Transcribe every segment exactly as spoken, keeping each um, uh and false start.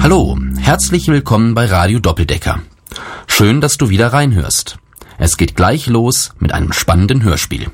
Hallo, herzlich willkommen bei Radio Doppeldecker. Schön, dass du wieder reinhörst. Es geht gleich los mit einem spannenden Hörspiel.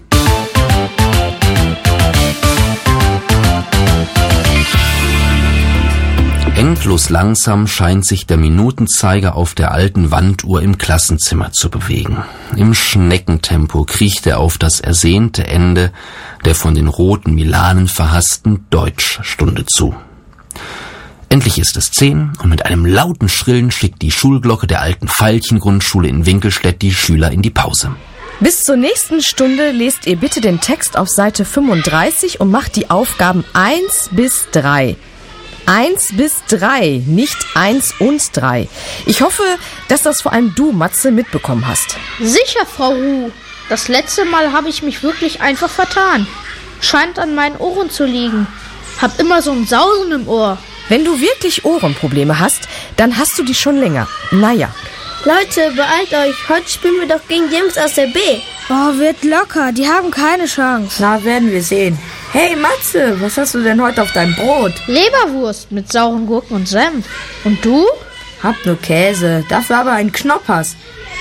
Endlos langsam scheint sich der Minutenzeiger auf der alten Wanduhr im Klassenzimmer zu bewegen. Im Schneckentempo kriecht er auf das ersehnte Ende der von den roten Milanen verhassten Deutschstunde zu. Endlich ist es zehn und mit einem lauten Schrillen schickt die Schulglocke der alten Veilchen-Grundschule in Winkelstedt die Schüler in die Pause. Bis zur nächsten Stunde lest ihr bitte den Text auf Seite fünfunddreißig und macht die Aufgaben eins bis drei. Eins bis drei, nicht eins und drei. Ich hoffe, dass das vor allem du, Matze, mitbekommen hast. Sicher, Frau Ruh. Das letzte Mal habe ich mich wirklich einfach vertan. Scheint an meinen Ohren zu liegen. Hab immer so ein Sausen im Ohr. Wenn du wirklich Ohrenprobleme hast, dann hast du die schon länger. Naja. Leute, beeilt euch. Heute spielen wir doch gegen die Jungs aus der B. Oh, wird locker. Die haben keine Chance. Na, werden wir sehen. Hey, Matze, was hast du denn heute auf deinem Brot? Leberwurst mit sauren Gurken und Senf. Und du? Hab nur Käse, dafür aber einen Knoppers.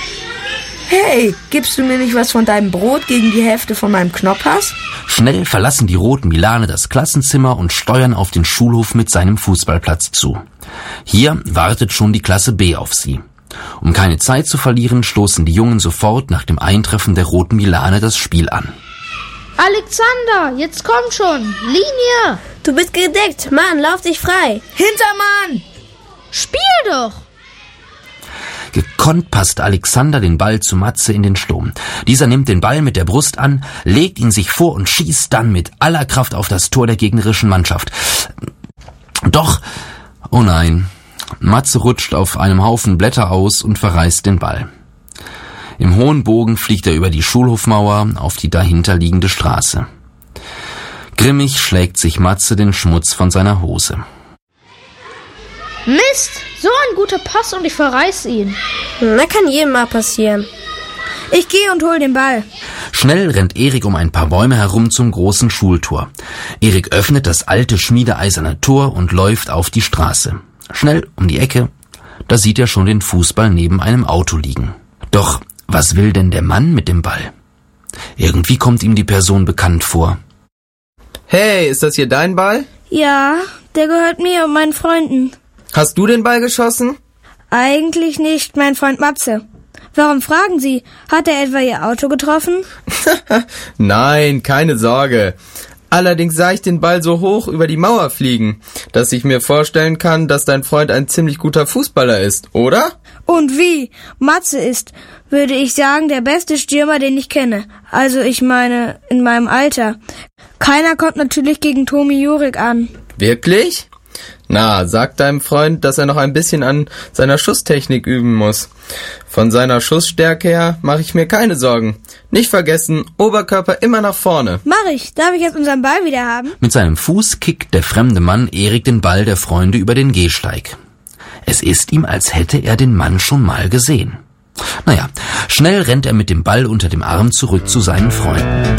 Hey, gibst du mir nicht was von deinem Brot gegen die Hälfte von meinem Knoppers? Schnell verlassen die roten Milane das Klassenzimmer und steuern auf den Schulhof mit seinem Fußballplatz zu. Hier wartet schon die Klasse B auf sie. Um keine Zeit zu verlieren, stoßen die Jungen sofort nach dem Eintreffen der roten Milane das Spiel an. Alexander, jetzt komm schon. Linie. Du bist gedeckt. Mann, lauf dich frei. Hintermann! Spiel doch. Gekonnt passt Alexander den Ball zu Matze in den Sturm. Dieser nimmt den Ball mit der Brust an, legt ihn sich vor und schießt dann mit aller Kraft auf das Tor der gegnerischen Mannschaft. Doch, oh nein, Matze rutscht auf einem Haufen Blätter aus und verreißt den Ball. Im hohen Bogen fliegt er über die Schulhofmauer auf die dahinterliegende Straße. Grimmig schlägt sich Matze den Schmutz von seiner Hose. Mist, so ein guter Pass und ich verreiß ihn. Na, kann jedem mal passieren. Ich gehe und hol den Ball. Schnell rennt Erik um ein paar Bäume herum zum großen Schultor. Erik öffnet das alte schmiedeeiserne Tor und läuft auf die Straße. Schnell um die Ecke, da sieht er schon den Fußball neben einem Auto liegen. Doch was will denn der Mann mit dem Ball? Irgendwie kommt ihm die Person bekannt vor. Hey, ist das hier dein Ball? Ja, der gehört mir und meinen Freunden. Hast du den Ball geschossen? Eigentlich nicht, mein Freund Matze. Warum fragen Sie? Hat er etwa Ihr Auto getroffen? Nein, keine Sorge. Allerdings sah ich den Ball so hoch über die Mauer fliegen, dass ich mir vorstellen kann, dass dein Freund ein ziemlich guter Fußballer ist, oder? Und wie? Matze ist, würde ich sagen, der beste Stürmer, den ich kenne. Also ich meine, in meinem Alter. Keiner kommt natürlich gegen Tomi Jurik an. Wirklich? Na, sag deinem Freund, dass er noch ein bisschen an seiner Schusstechnik üben muss. Von seiner Schussstärke her mache ich mir keine Sorgen. Nicht vergessen, Oberkörper immer nach vorne. Mach ich. Darf ich jetzt unseren Ball wieder haben? Mit seinem Fuß kickt der fremde Mann Erik den Ball der Freunde über den Gehsteig. Es ist ihm, als hätte er den Mann schon mal gesehen. Naja, schnell rennt er mit dem Ball unter dem Arm zurück zu seinen Freunden.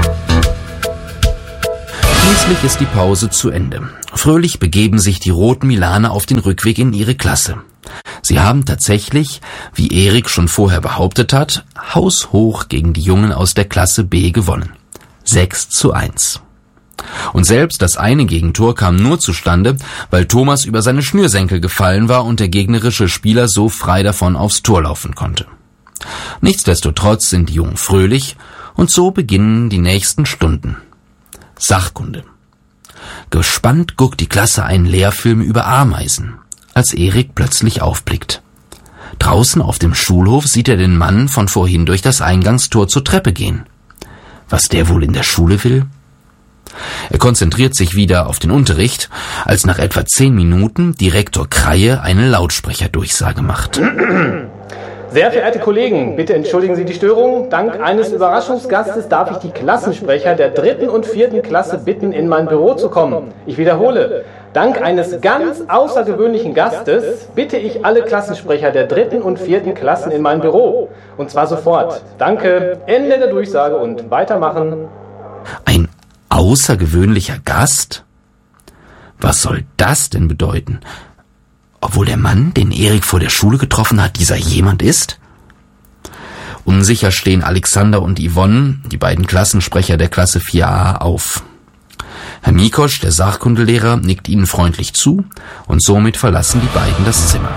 Schließlich ist die Pause zu Ende. Fröhlich begeben sich die roten Milane auf den Rückweg in ihre Klasse. Sie haben tatsächlich, wie Erik schon vorher behauptet hat, haushoch gegen die Jungen aus der Klasse B gewonnen. sechs zu eins. Und selbst das eine Gegentor kam nur zustande, weil Thomas über seine Schnürsenkel gefallen war und der gegnerische Spieler so frei davon aufs Tor laufen konnte. Nichtsdestotrotz sind die Jungen fröhlich und so beginnen die nächsten Stunden. Sachkunde. Gespannt guckt die Klasse einen Lehrfilm über Ameisen, als Erik plötzlich aufblickt. Draußen auf dem Schulhof sieht er den Mann von vorhin durch das Eingangstor zur Treppe gehen. Was der wohl in der Schule will? Er konzentriert sich wieder auf den Unterricht, als nach etwa zehn Minuten Direktor Kreie eine Lautsprecherdurchsage macht. Sehr verehrte Kollegen, bitte entschuldigen Sie die Störung. Dank eines Überraschungsgastes darf ich die Klassensprecher der dritten und vierten Klasse bitten, in mein Büro zu kommen. Ich wiederhole, dank eines ganz außergewöhnlichen Gastes bitte ich alle Klassensprecher der dritten und vierten Klassen in mein Büro. Und zwar sofort. Danke, Ende der Durchsage und weitermachen. Ein außergewöhnlicher Gast? Was soll das denn bedeuten? obwohl der Mann, den Erik vor der Schule getroffen hat, dieser jemand ist? Unsicher stehen Alexander und Yvonne, die beiden Klassensprecher der Klasse vier a, auf. Herr Mikosch, der Sachkundelehrer, nickt ihnen freundlich zu und somit verlassen die beiden das Zimmer.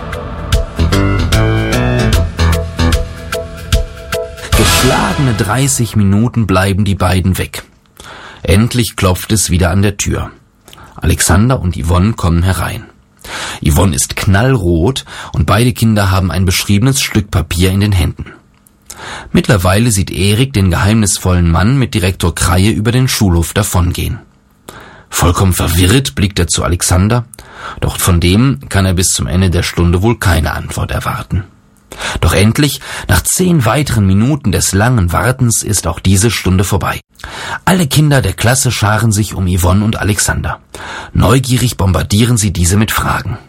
Geschlagene dreißig Minuten bleiben die beiden weg. Endlich klopft es wieder an der Tür. Alexander und Yvonne kommen herein. Yvonne ist knallrot und beide Kinder haben ein beschriebenes Stück Papier in den Händen. Mittlerweile sieht Erik den geheimnisvollen Mann mit Direktor Kreie über den Schulhof davongehen. Vollkommen verwirrt blickt er zu Alexander, doch von dem kann er bis zum Ende der Stunde wohl keine Antwort erwarten. Doch endlich, nach zehn weiteren Minuten des langen Wartens, ist auch diese Stunde vorbei. Alle Kinder der Klasse scharen sich um Yvonne und Alexander. Neugierig bombardieren sie diese mit Fragen.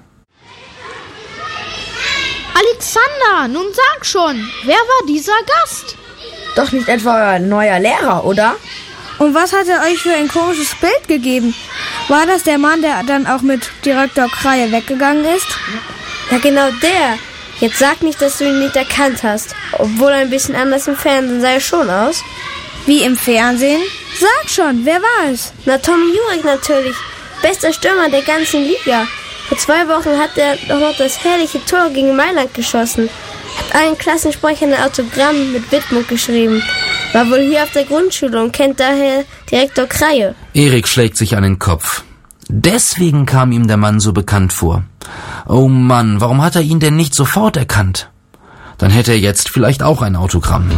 Alexander, nun sag schon, wer war dieser Gast? Doch nicht etwa euer neuer Lehrer, oder? Und was hat er euch für ein komisches Bild gegeben? War das der Mann, der dann auch mit Direktor Kreie weggegangen ist? Ja, genau der. Jetzt sag nicht, dass du ihn nicht erkannt hast. Obwohl ein bisschen anders im Fernsehen sah er schon aus. Wie im Fernsehen? Sag schon, wer war es? Na, Tommy Jurek natürlich. Bester Stürmer der ganzen Liga. Vor zwei Wochen hat er doch noch das herrliche Tor gegen Mailand geschossen. Hat allen Klassensprechern ein Autogramm mit Widmung geschrieben. War wohl hier auf der Grundschule und kennt daher Direktor Kreie. Erik schlägt sich an den Kopf. Deswegen kam ihm der Mann so bekannt vor. Oh Mann, warum hat er ihn denn nicht sofort erkannt? Dann hätte er jetzt vielleicht auch ein Autogramm.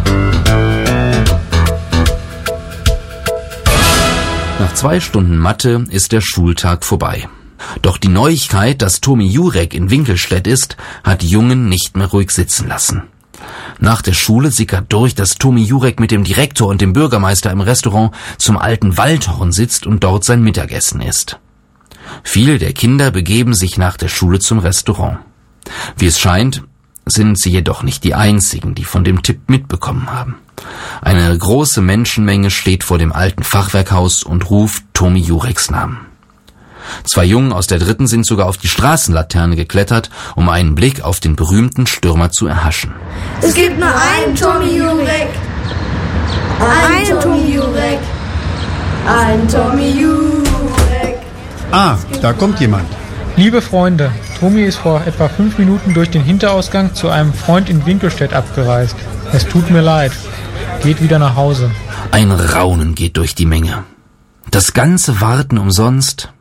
Nach zwei Stunden Mathe ist der Schultag vorbei. Doch die Neuigkeit, dass Tommy Jurek in Winkelstedt ist, hat die Jungen nicht mehr ruhig sitzen lassen. Nach der Schule sickert durch, dass Tommy Jurek mit dem Direktor und dem Bürgermeister im Restaurant zum alten Waldhorn sitzt und dort sein Mittagessen isst. Viele der Kinder begeben sich nach der Schule zum Restaurant. Wie es scheint, sind sie jedoch nicht die einzigen, die von dem Tipp mitbekommen haben. Eine große Menschenmenge steht vor dem alten Fachwerkhaus und ruft Tommy Jureks Namen. Zwei Jungen aus der dritten sind sogar auf die Straßenlaterne geklettert, um einen Blick auf den berühmten Stürmer zu erhaschen. Es gibt nur einen Tommy Jurek. Einen Tommy Jurek. Ein Tommy Jurek. Ah, da kommt jemand. Liebe Freunde, Tommy ist vor etwa fünf Minuten durch den Hinterausgang zu einem Freund in Winkelstedt abgereist. Es tut mir leid. Geht wieder nach Hause. Ein Raunen geht durch die Menge. Das ganze Warten umsonst.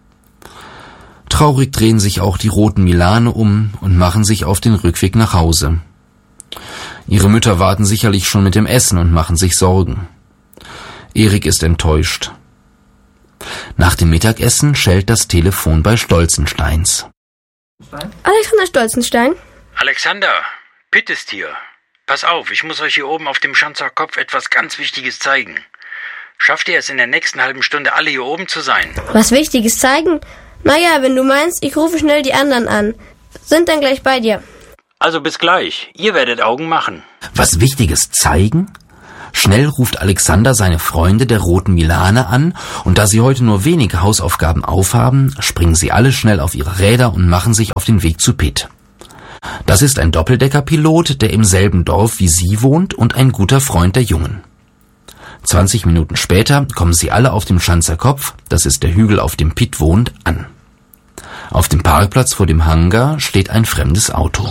Traurig drehen sich auch die roten Milane um und machen sich auf den Rückweg nach Hause. Ihre Mütter warten sicherlich schon mit dem Essen und machen sich Sorgen. Erik ist enttäuscht. Nach dem Mittagessen schellt das Telefon bei Stolzensteins. Alexander Stolzenstein? Alexander, Pitt ist hier. Pass auf, ich muss euch hier oben auf dem Schanzer Kopf etwas ganz Wichtiges zeigen. Schafft ihr es in der nächsten halben Stunde alle hier oben zu sein? Was Wichtiges zeigen? Naja, wenn du meinst, ich rufe schnell die anderen an. Sind dann gleich bei dir. Also bis gleich. Ihr werdet Augen machen. Was Wichtiges zeigen? Schnell ruft Alexander seine Freunde der roten Milane an, und da sie heute nur wenige Hausaufgaben aufhaben, springen sie alle schnell auf ihre Räder und machen sich auf den Weg zu Pitt. Das ist ein Doppeldeckerpilot, der im selben Dorf wie sie wohnt und ein guter Freund der Jungen. zwanzig Minuten später kommen sie alle auf dem Schanzer Kopf, das ist der Hügel, auf dem Pitt wohnt, an. Auf dem Parkplatz vor dem Hangar steht ein fremdes Auto.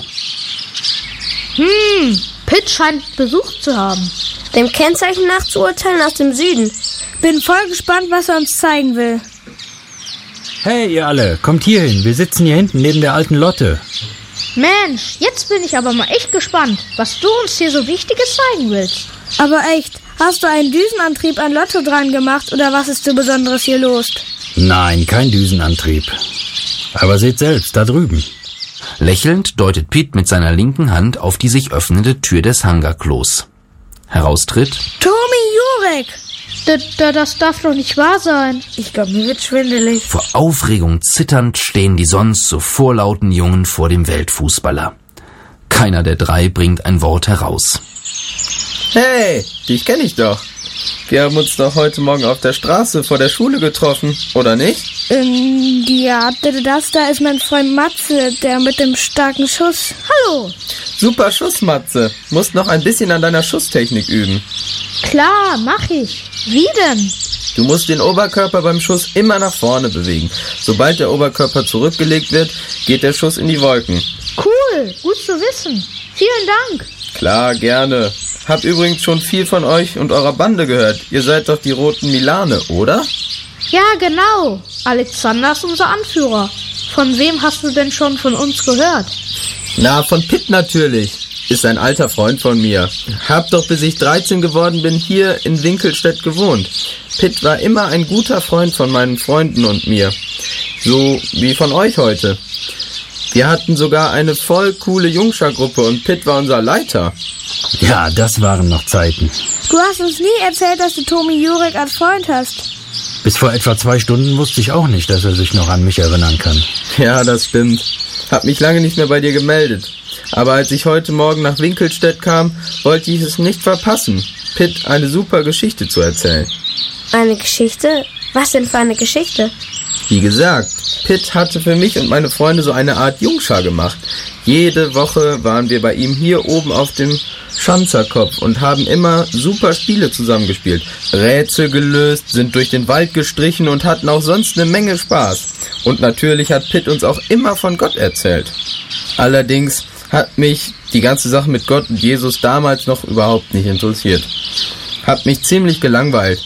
Hm, Pitt scheint Besuch zu haben. Dem Kennzeichen nach zu urteilen aus dem Süden. Bin voll gespannt, was er uns zeigen will. Hey, ihr alle, kommt hier hin. Wir sitzen hier hinten neben der alten Lotte. Mensch, jetzt bin ich aber mal echt gespannt, was du uns hier so Wichtiges zeigen willst. Aber echt, hast du einen Düsenantrieb an Lotto dran gemacht oder was ist so Besonderes hier los? Nein, kein Düsenantrieb. Aber seht selbst, da drüben. Lächelnd deutet Pitt mit seiner linken Hand auf die sich öffnende Tür des Hangarklos. Heraustritt Tommy Jurek! Da, da, das darf doch nicht wahr sein. Ich glaube, mir wird schwindelig. Vor Aufregung zitternd stehen die sonst so vorlauten Jungen vor dem Weltfußballer. Keiner der drei bringt ein Wort heraus. Hey, dich kenne ich doch. Wir haben uns doch heute Morgen auf der Straße vor der Schule getroffen, oder nicht? Ähm, ja, das da ist mein Freund Matze, der mit dem starken Schuss. Hallo. Super Schuss, Matze. Musst noch ein bisschen an deiner Schusstechnik üben. Klar, mach ich. Wie denn? Du musst den Oberkörper beim Schuss immer nach vorne bewegen. Sobald der Oberkörper zurückgelegt wird, geht der Schuss in die Wolken. Cool, gut zu wissen. Vielen Dank. Klar, gerne. Hab übrigens schon viel von euch und eurer Bande gehört. Ihr seid doch die Roten Milane, oder? Ja, genau. Alexander ist unser Anführer. Von wem hast du denn schon von uns gehört? Na, von Pitt natürlich. Ist ein alter Freund von mir. Hab doch, bis ich dreizehn geworden bin, hier in Winkelstedt gewohnt. Pitt war immer ein guter Freund von meinen Freunden und mir. So wie von euch heute. Wir hatten sogar eine voll coole Jungschergruppe und Pitt war unser Leiter. Ja, das waren noch Zeiten. Du hast uns nie erzählt, dass du Tomi Jurek als Freund hast. Bis vor etwa zwei Stunden wusste ich auch nicht, dass er sich noch an mich erinnern kann. Ja, das stimmt. Hab mich lange nicht mehr bei dir gemeldet. Aber als ich heute Morgen nach Winkelstedt kam, wollte ich es nicht verpassen, Pitt eine super Geschichte zu erzählen. Eine Geschichte? Was denn für eine Geschichte? Wie gesagt, Pitt hatte für mich und meine Freunde so eine Art Jungschar gemacht. Jede Woche waren wir bei ihm hier oben auf dem Schanzerkopf und haben immer super Spiele zusammengespielt. Rätsel gelöst, sind durch den Wald gestrichen und hatten auch sonst eine Menge Spaß. Und natürlich hat Pitt uns auch immer von Gott erzählt. Allerdings hat mich die ganze Sache mit Gott und Jesus damals noch überhaupt nicht interessiert. Hat mich ziemlich gelangweilt.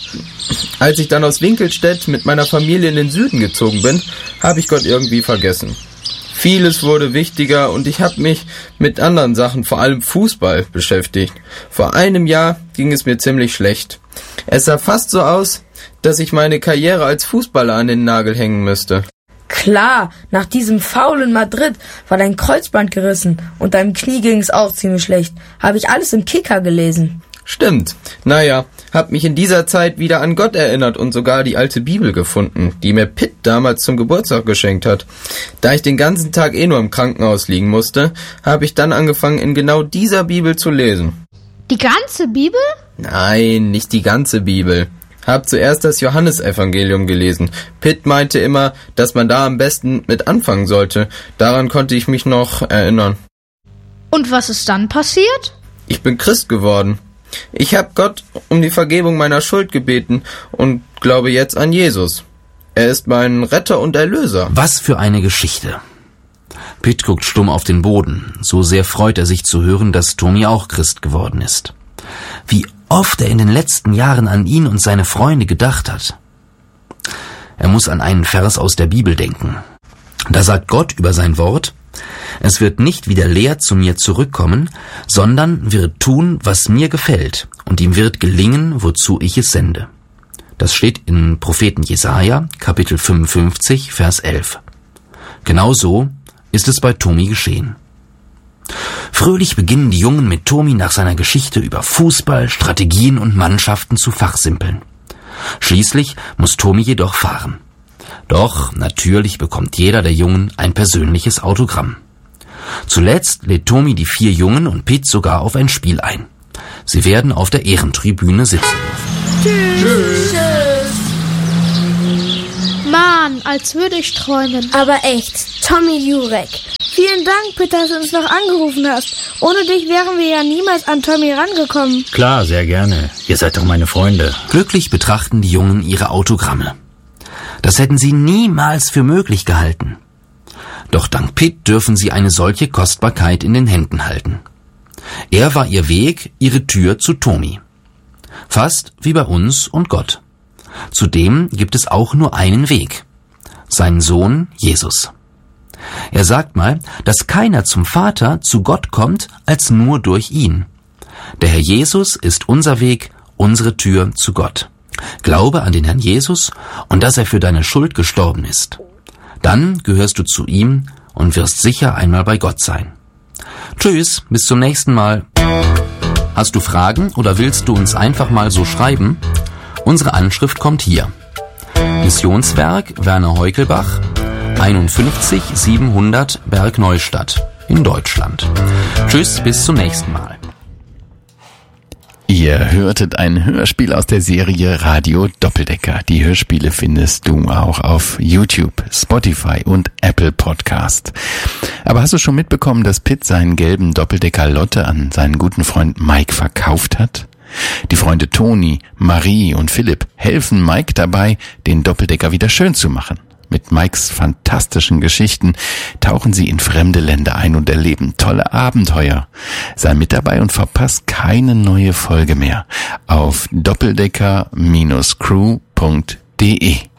Als ich dann aus Winkelstedt mit meiner Familie in den Süden gezogen bin, habe ich Gott irgendwie vergessen. Vieles wurde wichtiger und ich habe mich mit anderen Sachen, vor allem Fußball, beschäftigt. Vor einem Jahr ging es mir ziemlich schlecht. Es sah fast so aus, dass ich meine Karriere als Fußballer an den Nagel hängen müsste. Klar, nach diesem Foul in Madrid war dein Kreuzband gerissen und deinem Knie ging es auch ziemlich schlecht. Habe ich alles im Kicker gelesen. Stimmt. Naja, hab mich in dieser Zeit wieder an Gott erinnert und sogar die alte Bibel gefunden, die mir Pitt damals zum Geburtstag geschenkt hat. Da ich den ganzen Tag eh nur im Krankenhaus liegen musste, habe ich dann angefangen, in genau dieser Bibel zu lesen. Die ganze Bibel? Nein, nicht die ganze Bibel. Hab zuerst das Johannesevangelium gelesen. Pitt meinte immer, dass man da am besten mit anfangen sollte. Daran konnte ich mich noch erinnern. Und was ist dann passiert? Ich bin Christ geworden. Ich habe Gott um die Vergebung meiner Schuld gebeten und glaube jetzt an Jesus. Er ist mein Retter und Erlöser. Was für eine Geschichte. Pitt guckt stumm auf den Boden. So sehr freut er sich zu hören, dass Tomi auch Christ geworden ist. Wie oft er in den letzten Jahren an ihn und seine Freunde gedacht hat. Er muss an einen Vers aus der Bibel denken. Da sagt Gott über sein Wort: Es wird nicht wieder leer zu mir zurückkommen, sondern wird tun, was mir gefällt, und ihm wird gelingen, wozu ich es sende. Das steht in Propheten Jesaja, Kapitel fünfundfünfzig, Vers elf. Genau so ist es bei Tomi geschehen. Fröhlich beginnen die Jungen mit Tomi nach seiner Geschichte über Fußball, Strategien und Mannschaften zu fachsimpeln. Schließlich muss Tomi jedoch fahren. Doch natürlich bekommt jeder der Jungen ein persönliches Autogramm. Zuletzt lädt Tomi die vier Jungen und Pitt sogar auf ein Spiel ein. Sie werden auf der Ehrentribüne sitzen dürfen. Tschüss. Tschüss. Mann, als würde ich träumen. Aber echt, Tomi Jurek. Vielen Dank, Pitt, dass du uns noch angerufen hast. Ohne dich wären wir ja niemals an Tomi rangekommen. Klar, sehr gerne. Ihr seid doch meine Freunde. Glücklich betrachten die Jungen ihre Autogramme. Das hätten sie niemals für möglich gehalten. Doch dank Pitt dürfen sie eine solche Kostbarkeit in den Händen halten. Er war ihr Weg, ihre Tür zu Tomi. Fast wie bei uns und Gott. Zudem gibt es auch nur einen Weg. Seinen Sohn Jesus. Er sagt mal, dass keiner zum Vater, zu Gott kommt, als nur durch ihn. Der Herr Jesus ist unser Weg, unsere Tür zu Gott. Glaube an den Herrn Jesus und dass er für deine Schuld gestorben ist. Dann gehörst du zu ihm und wirst sicher einmal bei Gott sein. Tschüss, bis zum nächsten Mal. Hast du Fragen oder willst du uns einfach mal so schreiben? Unsere Anschrift kommt hier. Missionswerk Werner Heukelbach, einundfünfzig siebenhundert Bergneustadt in Deutschland. Tschüss, bis zum nächsten Mal. Ihr hörtet ein Hörspiel aus der Serie Radio Doppeldecker. Die Hörspiele findest du auch auf YouTube, Spotify und Apple Podcast. Aber hast du schon mitbekommen, dass Pitt seinen gelben Doppeldecker Lotte an seinen guten Freund Mike verkauft hat? Die Freunde Toni, Marie und Philipp helfen Mike dabei, den Doppeldecker wieder schön zu machen. Mit Mikes fantastischen Geschichten tauchen sie in fremde Länder ein und erleben tolle Abenteuer. Sei mit dabei und verpass keine neue Folge mehr auf doppeldecker Bindestrich crew punkt de.